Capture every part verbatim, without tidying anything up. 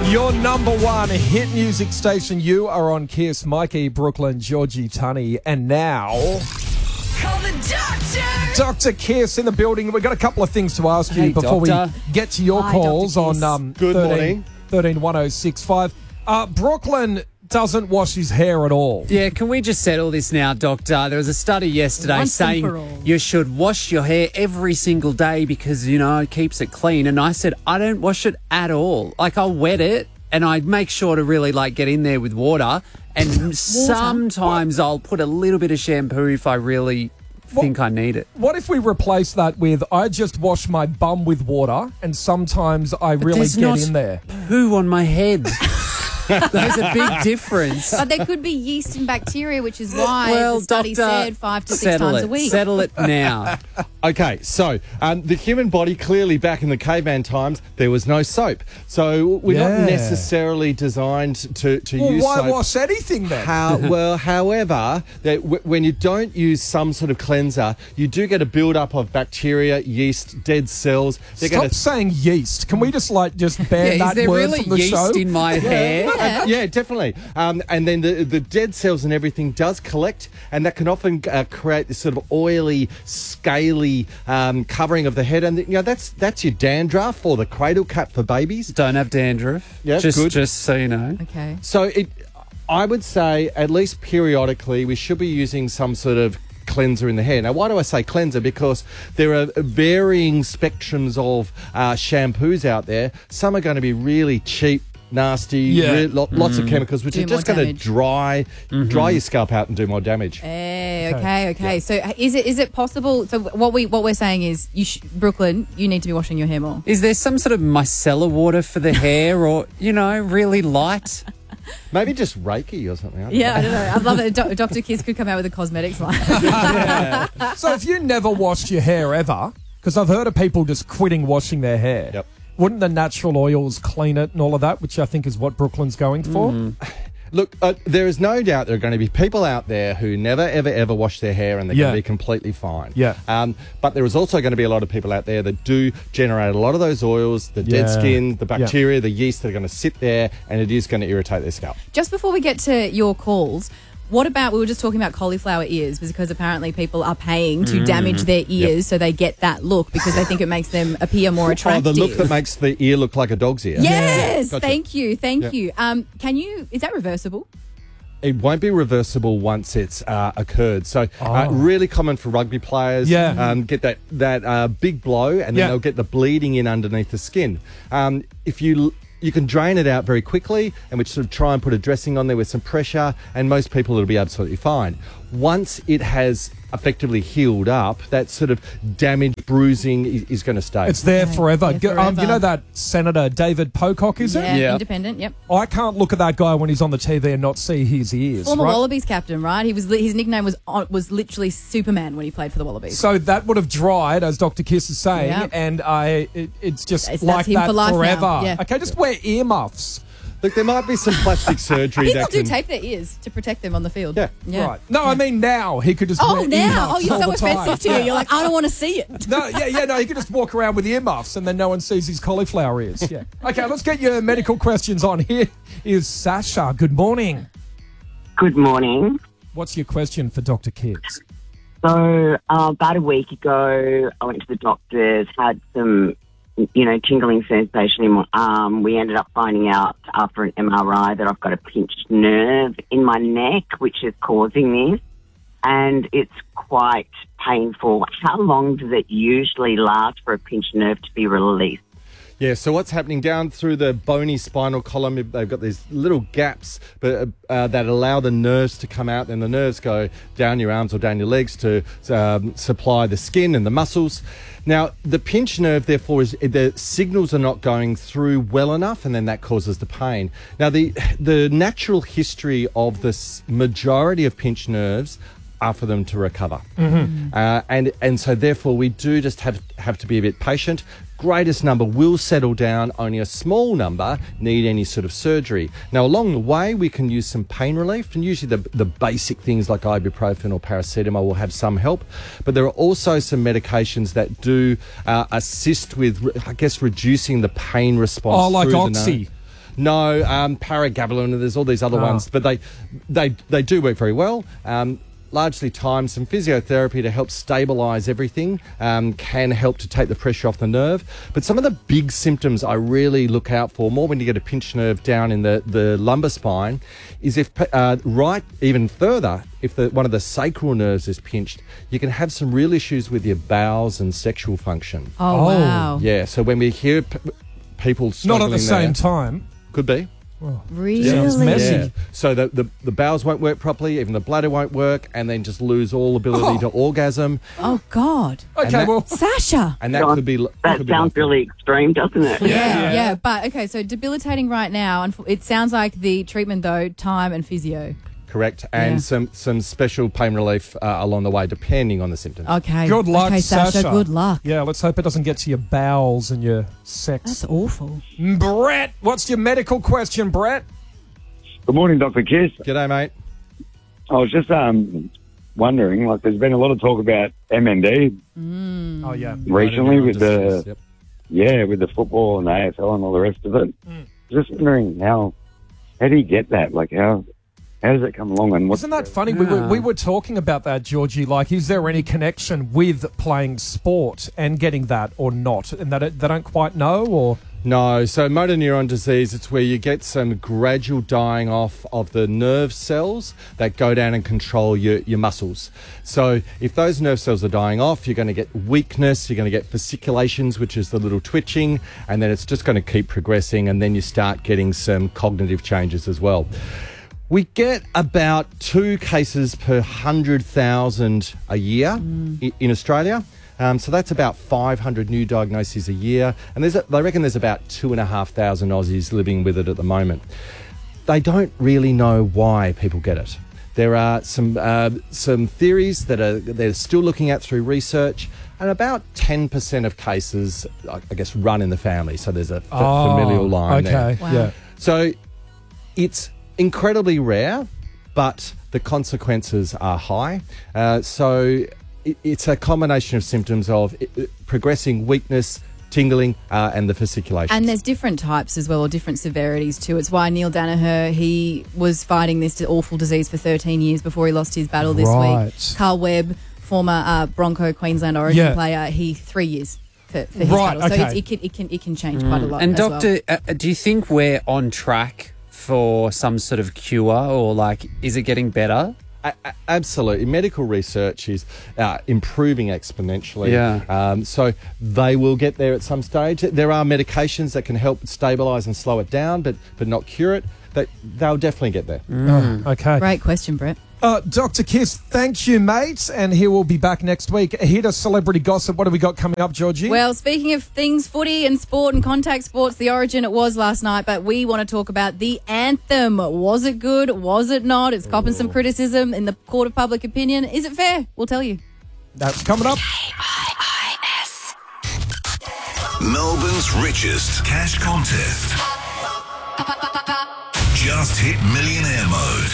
Your number one hit music station. You are on Kiss. Mikey, Brooklyn, Georgie, Tunny, and now... Call the doctor! Doctor Kiss in the building. We've got a couple of things to ask you Hey, before doctor. we get to your Hi, calls Doctor on Kiss. um, Good morning. thirteen one oh six five. Uh, Brooklyn doesn't wash his hair at all. Yeah, can we just settle this now, Doctor? There was a study yesterday Once and saying for all. you should wash your hair every single day because, you know, it keeps it clean. And I said, I don't wash it at all. Like, I'll wet it and I make sure to really, like, get in there with water. And sometimes I'll put a little bit of shampoo if I really think I need it. What if we replace that with I just wash my bum with water and sometimes I really There's get not in there? poo on my head. There's a big difference. But there could be yeast and bacteria, which is why Well, the study doctor, said five to six settle times it. a week. Settle it now. Okay, so um, the human body, clearly back in the caveman times, there was no soap. So we're Yeah. not necessarily designed to, to Well, use why soap. wash anything then? How, well, however, that w- when you don't use some sort of cleanser, you do get a build-up of bacteria, yeast, dead cells. They're Stop gonna- saying yeast. Can we just like just ban Yeah, that is there word really from the yeast show? in my hair? Yeah. Yeah, definitely. Um, and then the, the dead cells and everything does collect, and that can often uh, create this sort of oily, scaly um, covering of the head. And you know that's that's your dandruff or the cradle cap for babies. Don't have dandruff. Yeah, just, good. just so you know. Okay. So it, I would say at least periodically we should be using some sort of cleanser in the hair. Now, why do I say cleanser? Because there are varying spectrums of uh, shampoos out there. Some are going to be really cheap, nasty, Yeah. re- lo- lots of chemicals, which Do are just more going to damage. dry, dry your scalp out and do more damage. Hey, okay, okay. So is it is it possible? So what we what we're saying is, you sh- Brooklyn, you need to be washing your hair more. Is there some sort of micellar water for the hair or, you know, really light? Maybe just Reiki or something. I don't Yeah, know. I don't know. I'd love it. Do- Doctor Kiss could come out with a cosmetics line. So if you never washed your hair ever, because I've heard of people just quitting washing their hair, Yep. wouldn't the natural oils clean it and all of that, which I think is what Brooklyn's going for? Look, uh, there is no doubt there are going to be people out there who never, ever, ever wash their hair and they're Yeah. going to be completely fine. Yeah. Um, but there is also going to be a lot of people out there that do generate a lot of those oils, the dead Yeah. skin, the Yeah. bacteria, the yeast that are going to sit there, and it is going to irritate their scalp. Just before we get to your calls, what about, we were just talking about cauliflower ears, because apparently people are paying to damage their ears so they get that look because they think it makes them appear more Oh, attractive. the look that makes the ear look like a dog's ear. Yes, Gotcha. thank you, thank Yeah. you. Um, can you, is that reversible? It won't be reversible once it's uh, occurred. So, uh, Oh. really common for rugby players. Yeah. Um, get that that uh, big blow, and then Yeah. they'll get the bleeding in underneath the skin. Um, if you you can drain it out very quickly, and we sort of try and put a dressing on there with some pressure, and most people it'll be absolutely fine. Once it has effectively healed up, that sort of damage, bruising is, is going to stay. It's there Okay, forever. there G- Um, you forever. know that Senator David Pocock, is Yeah, it? Yeah. independent, yep. I can't look at that guy when he's on the T V and not see his ears. Former right? Wallabies captain, right? He was li- his nickname was on- was literally Superman when he played for the Wallabies. So that would have dried, as Doctor Kiss is saying, Yeah. and I, it, it's just It's- like that's him that for life now. forever. Yeah. Okay, just wear earmuffs. Look, there might be some plastic surgery People that do can... tape their ears to protect them on the field. Yeah. Right. No, I mean now he could just Oh, wear now. earmuffs Oh, you're all so the time. offensive to Yeah. you. You're like, I don't want to see it. No, yeah, yeah, no, he could just walk around with earmuffs and then no one sees his cauliflower ears. Yeah. Okay, let's get your medical questions on. Here is Sasha. Good morning. Good morning. What's your question for Doctor Kiss? So, uh, about a week ago, I went to the doctor's, had some, you know, tingling sensation in my arm. We ended up finding out after an M R I that I've got a pinched nerve in my neck, which is causing this, and it's quite painful. How long does it usually last for a pinched nerve to be released? Yeah, so what's happening down through the bony spinal column, they've got these little gaps but, uh, that allow the nerves to come out, and the nerves go down your arms or down your legs to um, supply the skin and the muscles. Now, the pinched nerve, therefore, is the signals are not going through well enough, and then that causes the pain. Now, the the natural history of this majority of pinched nerves are for them to recover. Mm-hmm. Uh, and and so therefore we do just have have to be a bit patient. Greatest number will settle down. Only a small number need any sort of surgery. Now, along the way, we can use some pain relief, and usually the, the basic things like ibuprofen or paracetamol will have some help. But there are also some medications that do uh, assist with, I guess, reducing the pain response. Oh, like through the Oxy. nerve. No, um, Paragabalin, and there's all these other Oh. ones, but they, they, they do work very well. Um, largely timed. Some physiotherapy to help stabilise everything um, can help to take the pressure off the nerve. But some of the big symptoms I really look out for, more when you get a pinched nerve down in the, the lumbar spine, is if uh, right even further, if the, one of the sacral nerves is pinched, you can have some real issues with your bowels and sexual function. Oh, Oh. wow. Yeah, so when we hear p- people Not struggling at the same there, time. could be. Really? Sounds messy. Yeah. So the, the, the bowels won't work properly, even the bladder won't work, and then just lose all ability to orgasm. Oh, God. Okay, that- well, Sasha. And that God, could be. That could be sounds life- really extreme, doesn't it? Yeah, yeah, But, okay, so debilitating right now. And it sounds like the treatment, though, time and physio. Correct. And Yeah. some, some special pain relief uh, along the way, depending on the symptoms. Okay. good luck, okay, Sasha. Sasha. Good luck. Yeah, let's hope it doesn't get to your bowels and your sex. That's awful. Brett, what's your medical question, Brett? Good morning, Doctor Kiss. G'day, mate. I was just um, wondering, like, there's been a lot of talk about M N D Oh, yeah. recently with the Yep. yeah, with the football and the A F L and all the rest of it. Just wondering how how do you get that? Like, how how does it come along? And what's Isn't that funny? We, were, we were talking about that, Georgie. Like, is there any connection with playing sport and getting that or not? And that it, they don't quite know, or... No, so motor neuron disease, it's where you get some gradual dying off of the nerve cells that go down and control your, your muscles. So if those nerve cells are dying off, you're going to get weakness, you're going to get fasciculations, which is the little twitching, and then it's just going to keep progressing, and then you start getting some cognitive changes as well. We get about two cases per one hundred thousand a year i- in Australia. Um, so that's about five hundred new diagnoses a year. And there's a, they reckon there's about two thousand five hundred Aussies living with it at the moment. They don't really know why people get it. There are some uh, some theories that are they're still looking at through research, and about ten percent of cases, I I guess, run in the family. So there's a f- Oh, familial line there. okay, Wow. yeah. So it's incredibly rare, but the consequences are high. Uh, so it, it's a combination of symptoms of i- i- progressing weakness, tingling, uh, and the fasciculation. And there's different types as well, or different severities too. It's why Neil Danaher, he was fighting this awful disease for thirteen years before he lost his battle this Right. week. Carl Webb, former uh, Bronco Queensland Origin Yeah. player, he three years for, for his Right, battle. So okay. it's, it, can, it, can, it can change quite a lot And as well. doctor, uh, do you think we're on track for some sort of cure, or like, is it getting better? A- a- absolutely. Medical research is uh, improving exponentially. Yeah. Um, so they will get there at some stage. There are medications that can help stabilise and slow it down, but but not cure it. They, they'll definitely get there. Oh, okay. Great question, Brett. Uh, Doctor Kiss, thank you, mate. And he will be back next week. Hit a celebrity gossip. What have we got coming up, Georgie? Well, speaking of things, footy and sport and contact sports, the Origin it was last night, but we want to talk about the anthem. Was it good? Was it not? It's copping some criticism in the court of public opinion. Is it fair? We'll tell you. That's coming up. Melbourne's richest cash contest. Just hit millionaire mode.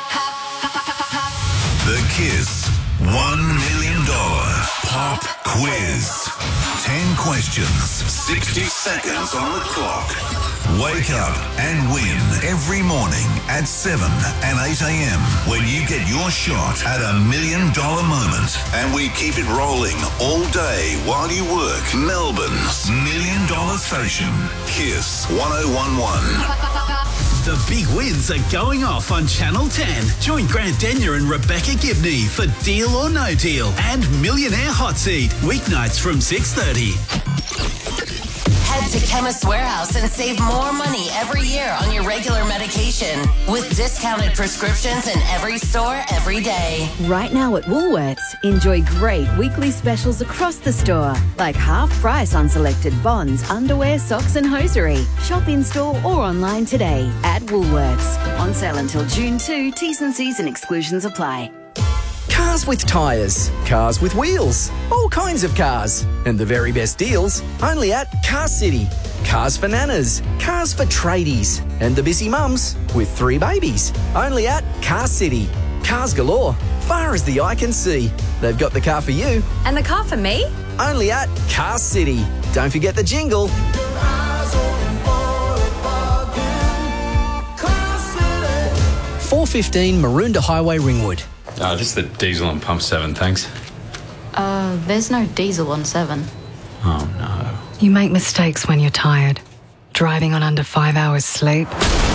The Kiss one million dollars Pop Quiz. ten questions, sixty seconds on the clock. Wake up and win every morning at seven and eight a.m. when you get your shot at a million dollar moment. And we keep it rolling all day while you work. Melbourne's million dollar station. Kiss one oh one one. The big wins are going off on Channel ten. Join Grant Denyer and Rebecca Gibney for Deal or No Deal and Millionaire Hot Seat, weeknights from six thirty. Head to Chemist Warehouse and save more money every year on your regular medication with discounted prescriptions in every store every day. Right now at Woolworths, enjoy great weekly specials across the store, like half price on selected bonds, underwear, socks and hosiery. Shop in store or online today at Woolworths. On sale until June second, T's and C's and exclusions apply. Cars with tyres, cars with wheels, all kinds of cars. And the very best deals only at Car City. Cars for nanas, cars for tradies, and the busy mums with three babies. Only at Car City. Cars galore, far as the eye can see. They've got the car for you. And the car for me? Only at Car City. Don't forget the jingle. four fifteen Maroondah Highway, Ringwood. Uh, just the diesel on pump seven, thanks. Uh, there's no diesel on seven. Oh, no. You make mistakes when you're tired. Driving on under five hours sleep,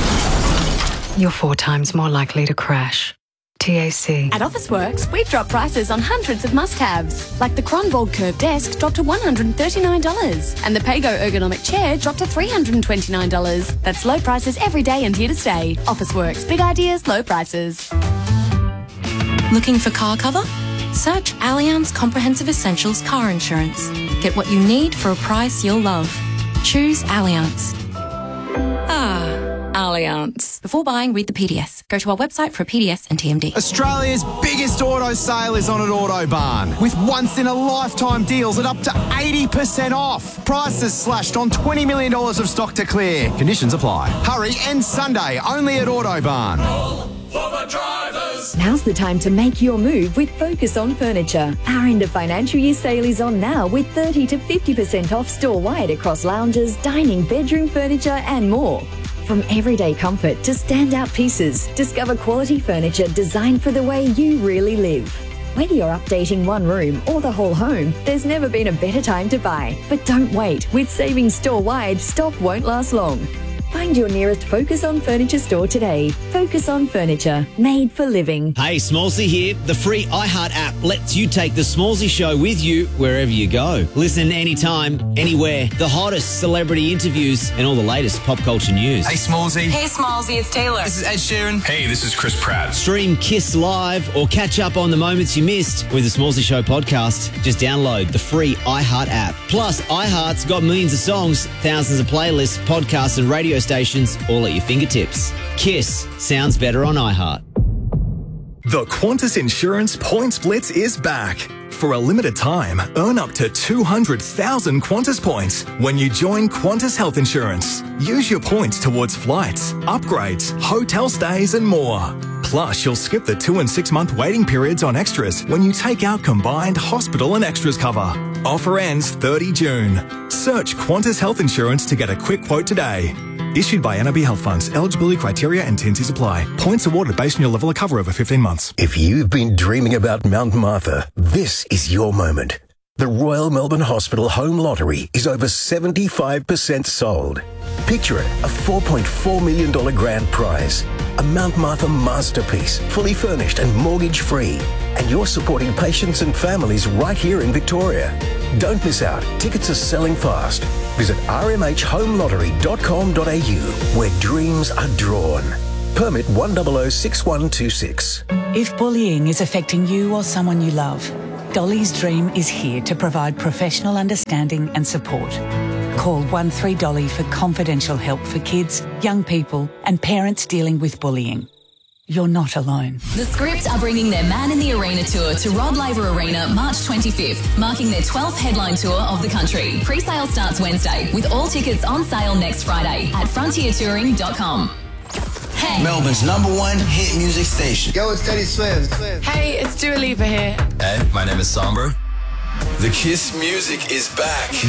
you're four times more likely to crash. T A C. At Officeworks, we've dropped prices on hundreds of must-haves, like the Kronborg Curve Desk dropped to one hundred thirty-nine dollars, and the Pago Ergonomic Chair dropped to three hundred twenty-nine dollars. That's low prices every day and here to stay. Officeworks, big ideas, low prices. Looking for car cover? Search Allianz Comprehensive Essentials Car Insurance. Get what you need for a price you'll love. Choose Allianz. Ah, Allianz. Before buying, read the P D S. Go to our website for a P D S and T M D. Australia's biggest auto sale is on at Autobarn, with once-in-a-lifetime deals at up to eighty percent off. Prices slashed on twenty million dollars of stock to clear. Conditions apply. Hurry, end Sunday, only at Autobarn. Now's the time to make your move with Focus on Furniture. Our end of financial year sale is on now with thirty to fifty percent off store-wide across lounges, dining, bedroom furniture and more. From everyday comfort to standout pieces, discover quality furniture designed for the way you really live. Whether you're updating one room or the whole home, there's never been a better time to buy. But don't wait. With savings store-wide, stock won't last long. Find your nearest Focus on Furniture store today. Focus on Furniture, made for living. Hey, Smallsy here. The free iHeart app lets you take the Smallsy show with you wherever you go. Listen anytime, anywhere. The hottest celebrity interviews and all the latest pop culture news. Hey, Smallsy. Hey, Smallsy, it's Taylor. This is Ed Sheeran. Hey, this is Chris Pratt. Stream Kiss Live or catch up on the moments you missed with the Smallsy Show podcast. Just download the free iHeart app. Plus, iHeart's got millions of songs, thousands of playlists, podcasts and radio stations all at your fingertips. Kiss sounds better on iHeart. The Qantas Insurance Points Blitz is back. For a limited time, earn up to two hundred thousand Qantas points when you join Qantas Health Insurance. Use your points towards flights, upgrades, hotel stays and more. Plus, you'll skip the two and six month waiting periods on extras when you take out combined hospital and extras cover. Offer ends thirtieth of June. Search Qantas Health Insurance to get a quick quote today. Issued by N I B Health Funds. Eligibility criteria and T and Cs apply. Points awarded based on your level of cover over fifteen months. If you've been dreaming about Mount Martha, this is your moment. The Royal Melbourne Hospital Home Lottery is over seventy-five percent sold. Picture it, a four point four million dollars grand prize. A Mount Martha masterpiece, fully furnished and mortgage-free. And you're supporting patients and families right here in Victoria. Don't miss out. Tickets are selling fast. Visit r m h home lottery dot com dot a u, where dreams are drawn. Permit one zero zero six one two six. If bullying is affecting you or someone you love, Dolly's Dream is here to provide professional understanding and support. Call one three Dolly for confidential help for kids, young people and parents dealing with bullying. You're not alone. The Script are bringing their Man in the Arena tour to Rod Laver Arena March twenty-fifth, marking their twelfth headline tour of the country. Pre-sale starts Wednesday, with all tickets on sale next Friday at frontier touring dot com. Hey. Melbourne's number one hit music station. Yo, it's Teddy Swims. Hey, it's Dua Lipa here. Hey, my name is Sombra. The Kiss music is back.